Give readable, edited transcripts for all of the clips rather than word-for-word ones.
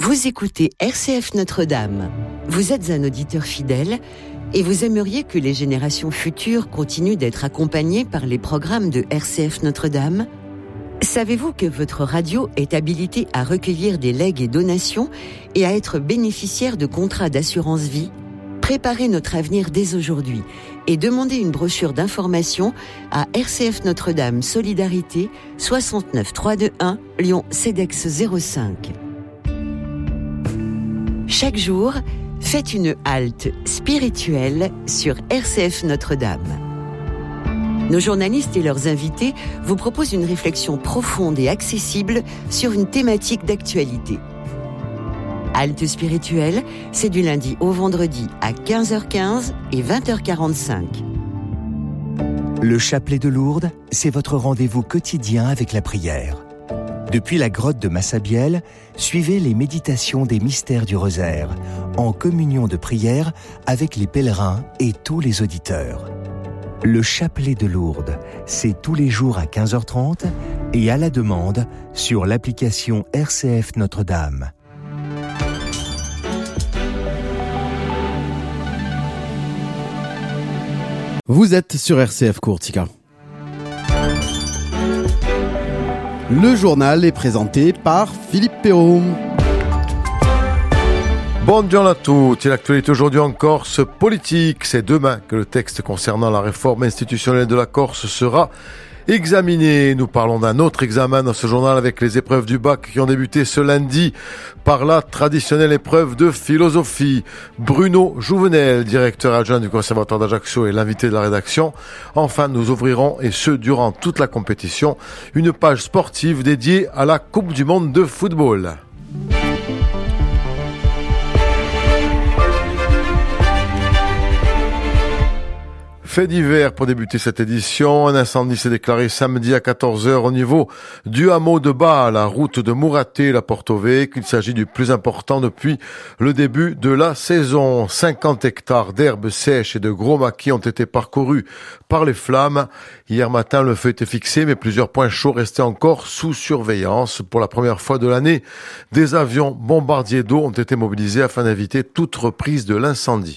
Vous écoutez RCF Notre-Dame. Vous êtes un auditeur fidèle et vous aimeriez que les générations futures continuent d'être accompagnées par les programmes de RCF Notre-Dame ? Savez-vous que votre radio est habilitée à recueillir des legs et donations et à être bénéficiaire de contrats d'assurance vie ? Préparez notre avenir dès aujourd'hui et demandez une brochure d'information à RCF Notre-Dame Solidarité 69 321 Lyon CEDEX 05. Chaque jour, faites une halte spirituelle sur RCF Notre-Dame. Nos journalistes et leurs invités vous proposent une réflexion profonde et accessible sur une thématique d'actualité. Halte spirituelle, c'est du lundi au vendredi à 15h15 et 20h45. Le chapelet de Lourdes, c'est votre rendez-vous quotidien avec la prière. Depuis la grotte de Massabielle, suivez les méditations des mystères du rosaire, en communion de prière avec les pèlerins et tous les auditeurs. Le chapelet de Lourdes, c'est tous les jours à 15h30 et à la demande sur l'application RCF Notre-Dame. Vous êtes sur RCF Courtica. Le journal est présenté par Philippe Perrault. Bonjour à tous. Et l'actualité aujourd'hui en Corse politique. C'est demain que le texte concernant la réforme institutionnelle de la Corse sera examiné. Nous parlons d'un autre examen dans ce journal avec les épreuves du bac qui ont débuté ce lundi par la traditionnelle épreuve de philosophie. Bruno Jouvenel, directeur adjoint du Conservatoire d'Ajaccio, est l'invité de la rédaction. Enfin, nous ouvrirons, et ce durant toute la compétition, une page sportive dédiée à la Coupe du Monde de football. Fait divers pour débuter cette édition. Un incendie s'est déclaré samedi à 14h au niveau du hameau de Bas, à la route de Mouraté, la Porto-Vec. Il s'agit du plus important depuis le début de la saison. 50 hectares d'herbes sèches et de gros maquis ont été parcourus par les flammes. Hier matin, le feu était fixé, mais plusieurs points chauds restaient encore sous surveillance. Pour la première fois de l'année, des avions bombardiers d'eau ont été mobilisés afin d'éviter toute reprise de l'incendie.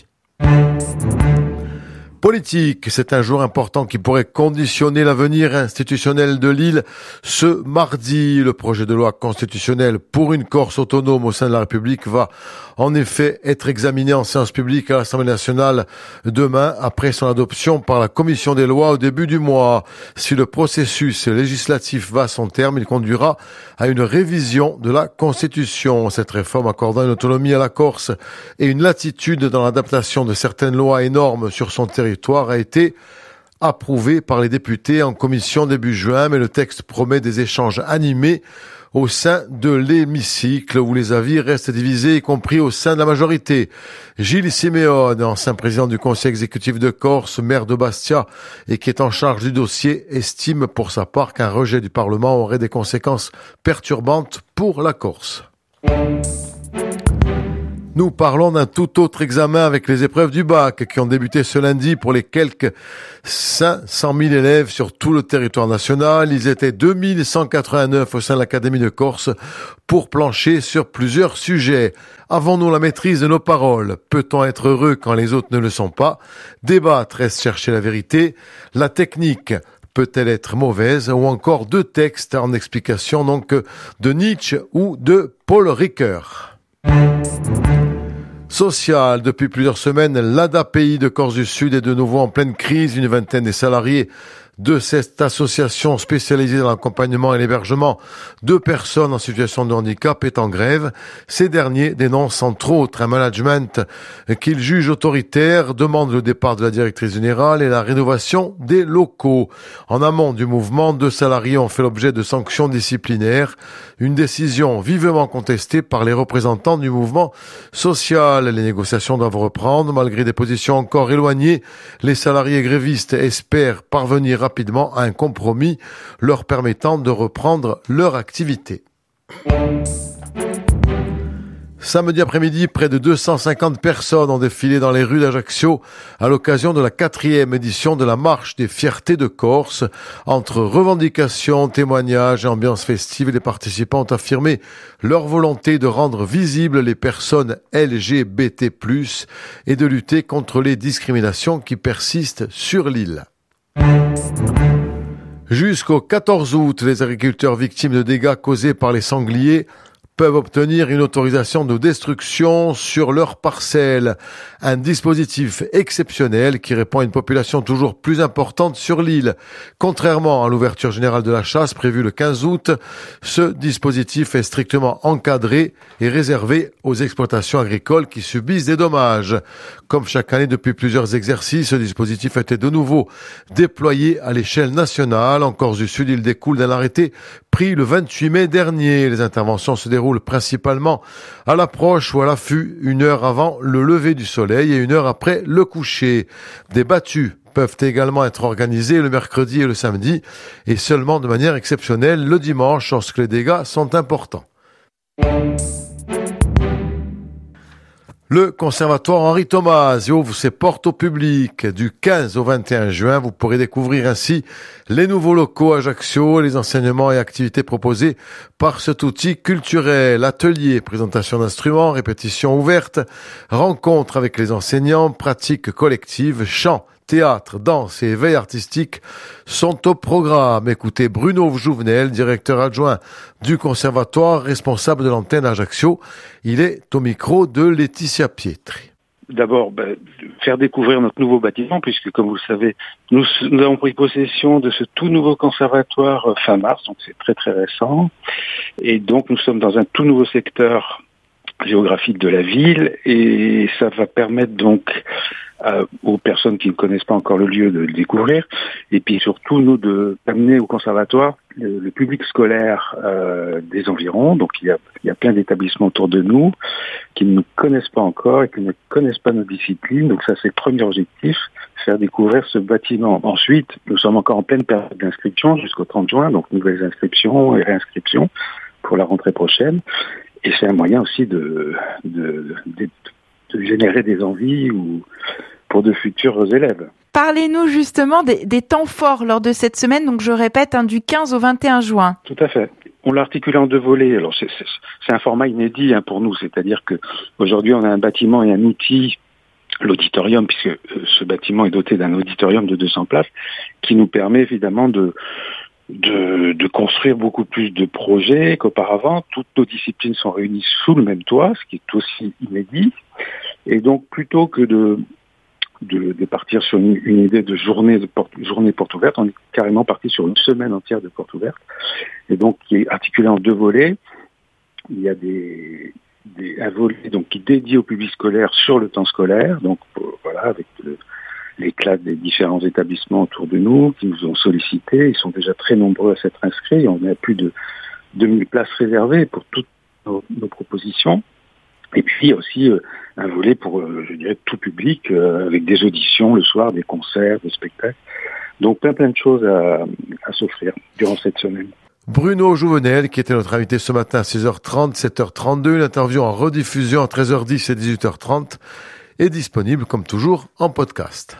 Politique, c'est un jour important qui pourrait conditionner l'avenir institutionnel de l'île. Ce mardi, le projet de loi constitutionnelle pour une Corse autonome au sein de la République va en effet être examiné en séance publique à l'Assemblée nationale demain, après son adoption par la Commission des lois au début du mois. Si le processus législatif va à son terme, il conduira à une révision de la Constitution. Cette réforme accordant une autonomie à la Corse et une latitude dans l'adaptation de certaines lois et normes sur son territoire a été approuvé par les députés en commission début juin, mais le texte promet des échanges animés au sein de l'hémicycle où les avis restent divisés, y compris au sein de la majorité. Gilles Siméone, ancien président du conseil exécutif de Corse, maire de Bastia et qui est en charge du dossier, estime pour sa part qu'un rejet du Parlement aurait des conséquences perturbantes pour la Corse. Nous parlons d'un tout autre examen avec les épreuves du bac qui ont débuté ce lundi pour les quelques 500 000 élèves sur tout le territoire national. Ils étaient 2189 au sein de l'Académie de Corse pour plancher sur plusieurs sujets. Avons-nous la maîtrise de nos paroles ? Peut-on être heureux quand les autres ne le sont pas ? Débattre, reste chercher la vérité. La technique peut-elle être mauvaise ? Ou encore deux textes en explication donc de Nietzsche ou de Paul Ricoeur. Social, depuis plusieurs semaines, l'ADAPI de Corse du Sud est de nouveau en pleine crise. Une vingtaine des salariés de cette association spécialisée dans l'accompagnement et l'hébergement de personnes en situation de handicap est en grève. Ces derniers dénoncent entre autres un management qu'ils jugent autoritaire, demandent le départ de la directrice générale et la rénovation des locaux. En amont du mouvement, 2 salariés ont fait l'objet de sanctions disciplinaires, une décision vivement contestée par les représentants du mouvement social. Les négociations doivent reprendre malgré des positions encore éloignées. Les salariés grévistes espèrent parvenir rapidement à un compromis leur permettant de reprendre leur activité. Samedi après-midi, près de 250 personnes ont défilé dans les rues d'Ajaccio à l'occasion de la 4e édition de la Marche des Fiertés de Corse. Entre revendications, témoignages et ambiance festive, les participants ont affirmé leur volonté de rendre visibles les personnes LGBT+, et de lutter contre les discriminations qui persistent sur l'île. Jusqu'au 14 août, les agriculteurs victimes de dégâts causés par les sangliers peuvent obtenir une autorisation de destruction sur leur parcelle. Un dispositif exceptionnel qui répond à une population toujours plus importante sur l'île. Contrairement à l'ouverture générale de la chasse prévue le 15 août, ce dispositif est strictement encadré et réservé aux exploitations agricoles qui subissent des dommages. Comme chaque année depuis plusieurs exercices, ce dispositif a été de nouveau déployé à l'échelle nationale. En Corse du Sud, il découle d'un arrêté pris le 28 mai dernier. Les interventions se déroulent principalement à l'approche ou à l'affût, 1 heure avant le lever du soleil et 1 heure après le coucher. Des battues peuvent également être organisées le mercredi et le samedi, et seulement de manière exceptionnelle le dimanche lorsque les dégâts sont importants. Le Conservatoire Henri Thomas ouvre ses portes au public. Du 15 au 21 juin, vous pourrez découvrir ainsi les nouveaux locaux à Ajaccio, les enseignements et activités proposés par cet outil culturel. Ateliers, présentation d'instruments, répétitions ouvertes, rencontres avec les enseignants, pratiques collectives, chants, théâtre, danse et éveil artistique sont au programme. Écoutez Bruno Jouvenel, directeur adjoint du Conservatoire, responsable de l'antenne Ajaccio. Il est au micro de Laetitia Pietri. D'abord, faire découvrir notre nouveau bâtiment, puisque comme vous le savez, nous avons pris possession de ce tout nouveau conservatoire fin mars, donc c'est très très récent. Et donc nous sommes dans un tout nouveau secteur géographique de la ville, et ça va permettre donc aux personnes qui ne connaissent pas encore le lieu de le découvrir, et puis surtout nous d'amener au conservatoire le public scolaire des environs. Donc il y a plein d'établissements autour de nous qui ne nous connaissent pas encore et qui ne connaissent pas nos disciplines. Donc ça, c'est le premier objectif, faire découvrir ce bâtiment. Ensuite, nous sommes encore en pleine période d'inscription jusqu'au 30 juin, donc nouvelles inscriptions et réinscriptions pour la rentrée prochaine. Et c'est un moyen aussi de générer des envies pour de futurs élèves. Parlez-nous justement des temps forts lors de cette semaine, donc je répète, du 15 au 21 juin. Tout à fait. On l'a articulé en 2 volets. Alors c'est un format inédit pour nous, c'est-à-dire que aujourd'hui on a un bâtiment et un outil, l'auditorium, puisque ce bâtiment est doté d'un auditorium de 200 places, qui nous permet évidemment de construire beaucoup plus de projets qu'auparavant. Toutes nos disciplines sont réunies sous le même toit, ce qui est aussi inédit. Et donc, plutôt que de partir sur une idée de journée porte ouverte, on est carrément parti sur une semaine entière de porte ouverte. Et donc, qui est articulé en 2 volets. Il y a un volet donc qui est dédié au public scolaire sur le temps scolaire. Donc, voilà, avec les classes des différents établissements autour de nous qui nous ont sollicités. Ils sont déjà très nombreux à s'être inscrits. On a plus de 2000 places réservées pour toutes nos propositions. Et puis aussi un volet pour, je dirais, tout public, avec des auditions le soir, des concerts, des spectacles. Donc plein de choses à s'offrir durant cette semaine. Bruno Jouvenel, qui était notre invité ce matin à 6h30, 7h32, l'interview en rediffusion à 13h10 et 18h30 est disponible comme toujours en podcast.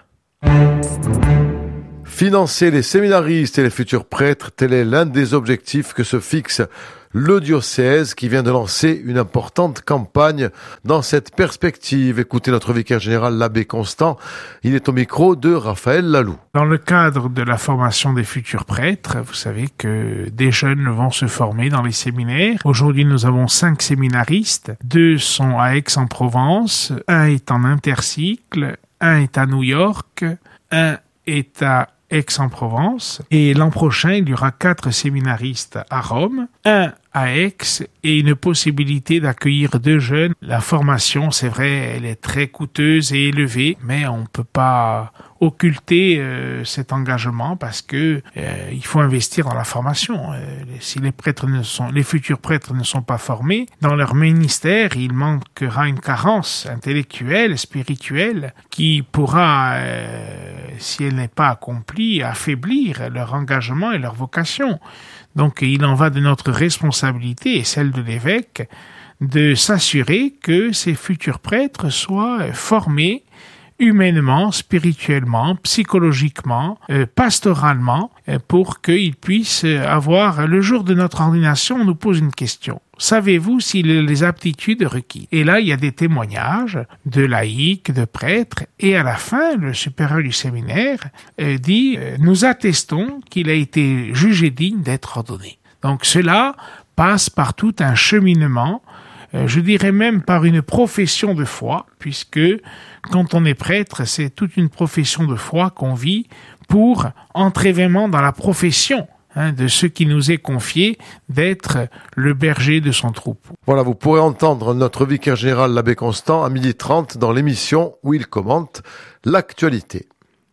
Financer les séminaristes et les futurs prêtres, tel est l'un des objectifs que se fixe le diocèse qui vient de lancer une importante campagne dans cette perspective. Écoutez notre vicaire général, l'abbé Constant. Il est au micro de Raphaël Lalou. Dans le cadre de la formation des futurs prêtres, vous savez que des jeunes vont se former dans les séminaires. Aujourd'hui, nous avons 5 séminaristes. 2 sont à Aix-en-Provence, 1 est en intercycle, 1 est à New York, 1 est à Aix-en-Provence, et l'an prochain, il y aura 4 séminaristes à Rome, 1 à Aix et une possibilité d'accueillir 2 jeunes. La formation, c'est vrai, elle est très coûteuse et élevée, mais on ne peut pas occulter cet engagement parce que il faut investir dans la formation. Si les futurs prêtres ne sont pas formés, dans leur ministère, il manquera une carence intellectuelle, spirituelle, qui pourra, si elle n'est pas accomplie, affaiblir leur engagement et leur vocation. Donc il en va de notre responsabilité et celle de l'évêque de s'assurer que ces futurs prêtres soient formés humainement, spirituellement, psychologiquement, pastoralement, pour qu'ils puissent avoir, le jour de notre ordination, on nous pose une question. Savez-vous s'il a les aptitudes requises? Et là, il y a des témoignages de laïcs, de prêtres, et à la fin, le supérieur du séminaire dit « Nous attestons qu'il a été jugé digne d'être ordonné ». Donc cela passe par tout un cheminement, je dirais même par une profession de foi, puisque quand on est prêtre, c'est toute une profession de foi qu'on vit pour entrer vraiment dans la profession de ce qui nous est confié d'être le berger de son troupeau. Voilà, vous pourrez entendre notre vicaire général, l'abbé Constant, à 12h30 dans l'émission où il commente l'actualité.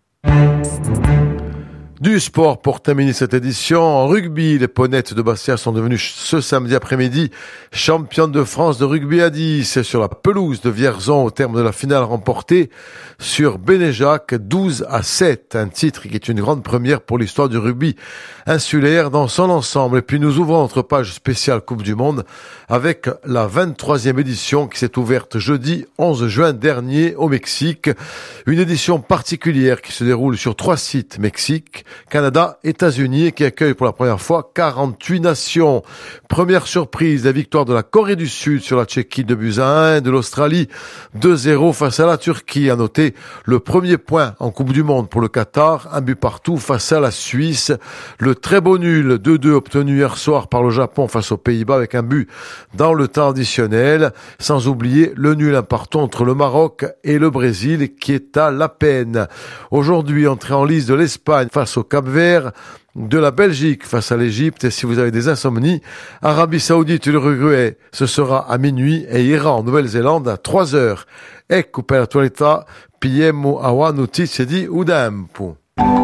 Du sport pour terminer cette édition. En rugby, les Ponettes de Bastia sont devenues ce samedi après-midi championnes de France de rugby à 10 sur la pelouse de Vierzon au terme de la finale remportée sur Bénéjac 12-7. Un titre qui est une grande première pour l'histoire du rugby insulaire dans son ensemble. Et puis nous ouvrons notre page spéciale Coupe du Monde avec la 23e édition qui s'est ouverte jeudi 11 juin dernier au Mexique. Une édition particulière qui se déroule sur 3 sites: Mexique, Canada, États-Unis, et qui accueille pour la première fois 48 nations. Première surprise, la victoire de la Corée du Sud sur la Tchéquie 2-1, de l'Australie 2-0 face à la Turquie. À noter le premier point en Coupe du Monde pour le Qatar, 1-1 face à la Suisse. Le très beau nul 2-2 obtenu hier soir par le Japon face aux Pays-Bas avec un but dans le temps additionnel. Sans oublier le nul 1-1 entre le Maroc et le Brésil qui est à la peine. Aujourd'hui, entrée en lice de l'Espagne face au Cap-Vert, de la Belgique face à l'Égypte, et si vous avez des insomnies, Arabie Saoudite et l'Uruguay, ce sera à minuit, et Iran, Nouvelle-Zélande à 3h. Ecco per l'attualità, pigliamo a notizie di un tempo.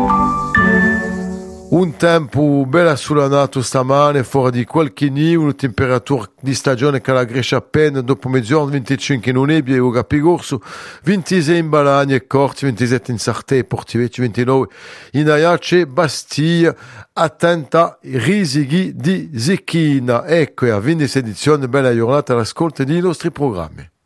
Un tempo bella sull'anato stamane, fuori di qualche neve, una temperatura di stagione che la Grecia appena dopo mezzogiorno, 25 in Nebbia e Uga Pigorso, 26 in Balagna e Corti, 27 in Sartè, Portivecchi, 29 in Aiace, Bastiglia, attenta rischi di Zecchina. Ecco, e a 26 edizione, bella giornata all'ascolto dei nostri programmi.